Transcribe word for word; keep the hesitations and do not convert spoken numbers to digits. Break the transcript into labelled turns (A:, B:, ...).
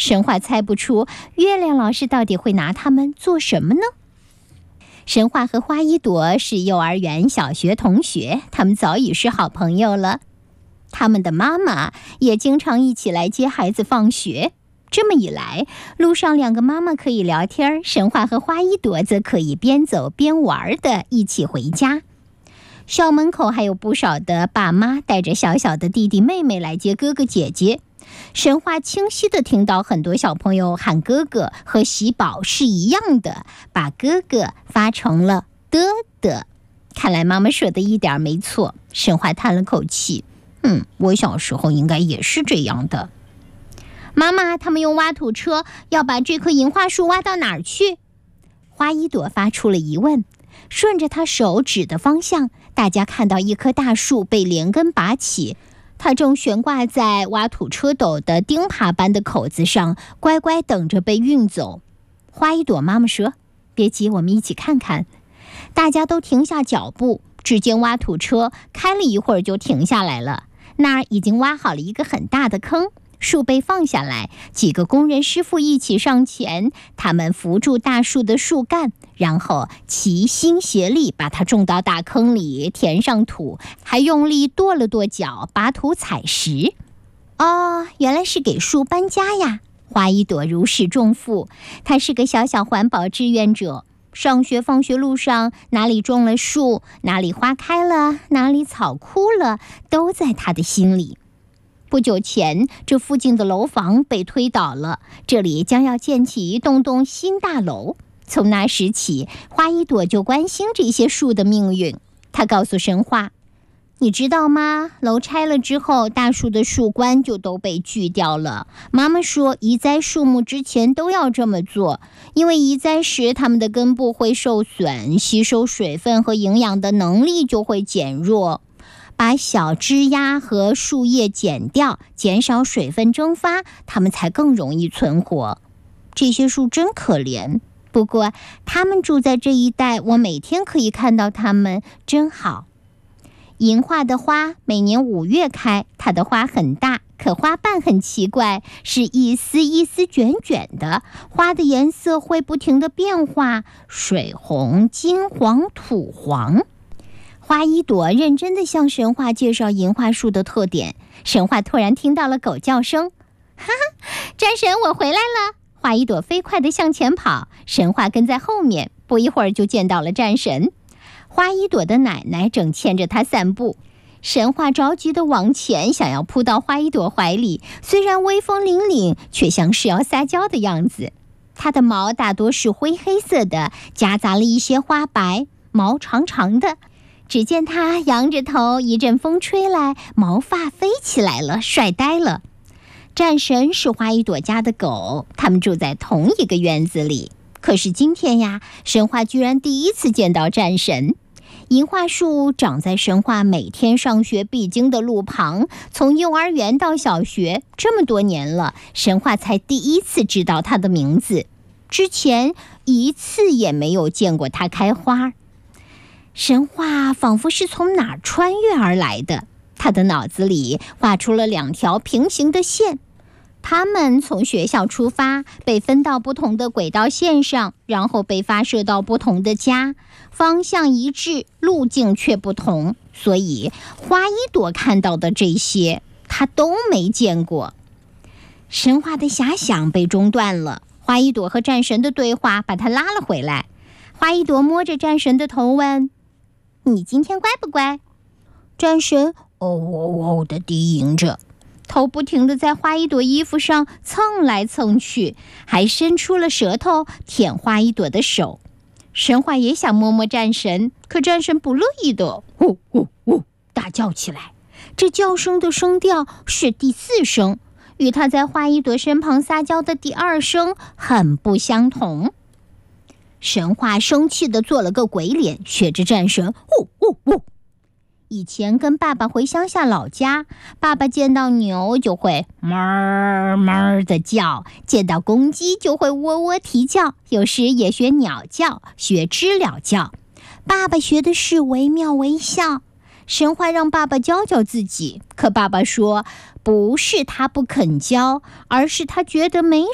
A: 神话猜不出月亮老师到底会拿它们做什么呢？神话和花一朵是幼儿园、小学同学，他们早已是好朋友了。他们的妈妈也经常一起来接孩子放学。这么一来，路上两个妈妈可以聊天，神话和花一朵则可以边走边玩的一起回家。校门口还有不少的爸妈带着小小的弟弟妹妹来接哥哥姐姐。神话清晰地听到很多小朋友喊哥哥和喜宝是一样的，把哥哥发成了的的。看来妈妈说的一点没错。神话叹了口气，嗯，我小时候应该也是这样的。妈妈，他们用挖土车要把这棵银花树挖到哪儿去？花一朵发出了疑问。顺着他手指的方向，大家看到一棵大树被连根拔起，它正悬挂在挖土车斗的钉耙般的口子上，乖乖等着被运走。花一朵妈妈说：“别急，我们一起看看。”大家都停下脚步，只见挖土车开了一会儿就停下来了。那儿已经挖好了一个很大的坑，树被放下来，几个工人师傅一起上前，他们扶住大树的树干，然后齐心协力把它种到大坑里，填上土，还用力跺了跺脚，拔土踩实。哦，原来是给树搬家呀！花一朵如释重负，她是个小小环保志愿者。上学放学路上，哪里种了树，哪里花开了，哪里草枯了，都在她的心里。不久前，这附近的楼房被推倒了，这里将要建起一栋栋新大楼。从那时起，花一朵就关心这些树的命运。她告诉神话：“你知道吗？楼拆了之后，大树的树冠就都被锯掉了。妈妈说，移栽树木之前都要这么做，因为移栽时它们的根部会受损，吸收水分和营养的能力就会减弱。把小枝丫和树叶剪掉，减少水分蒸发，它们才更容易存活。这些树真可怜，不过它们住在这一带，我每天可以看到它们，真好。”银花的花每年五月开，它的花很大，可花瓣很奇怪，是一丝一丝卷卷的，花的颜色会不停地变化，水红、金黄、土黄。花一朵认真地向神话介绍银花树的特点。神话突然听到了狗叫声，哈哈，战神，我回来了！花一朵飞快地向前跑，神话跟在后面，不一会儿就见到了战神。花一朵的奶奶正牵着它散步，神话着急地往前，想要扑到花一朵怀里，虽然威风凛凛，却像是要撒娇的样子。它的毛大多是灰黑色的，夹杂了一些花白，毛长长的。只见它扬着头，一阵风吹来，毛发飞起来了，帅呆了。战神是花一朵家的狗，他们住在同一个院子里。可是今天呀，神话居然第一次见到战神。银花树长在神话每天上学必经的路旁，从幼儿园到小学这么多年了，神话才第一次知道它的名字，之前一次也没有见过它开花。神话仿佛是从哪儿穿越而来的，他的脑子里画出了两条平行的线，他们从学校出发，被分到不同的轨道线上，然后被发射到不同的家，方向一致，路径却不同。所以花一朵看到的这些，他都没见过。神话的遐想被中断了，花一朵和战神的对话把他拉了回来。花一朵摸着战神的头问：“你今天乖不乖？”战神哦哦哦地低吟着，头不停地在花一朵衣服上蹭来蹭去，还伸出了舌头舔花一朵的手。神话也想摸摸战神，可战神不乐意的呜呜呜大叫起来。这叫声的声调是第四声，与他在花一朵身旁撒娇的第二声很不相同。神话生气地做了个鬼脸，学着战神呜呜呜。以前跟爸爸回乡下老家，爸爸见到牛就会哞哞的叫，见到公鸡就会喔喔啼叫，有时也学鸟叫，学知了叫。爸爸学的是惟妙惟肖。神话让爸爸教教自己，可爸爸说不是他不肯教，而是他觉得没